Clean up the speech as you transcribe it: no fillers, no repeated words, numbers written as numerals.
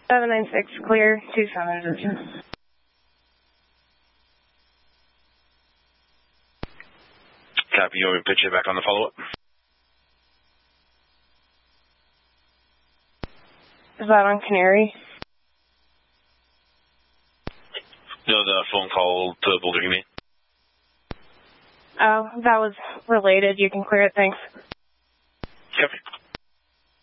796 clear, 27. Copy, you want me to pitch you back on the follow-up? Is that on Canary? No, the phone call to Boulder, you mean? Oh, that was related. You can clear it, thanks. Copy.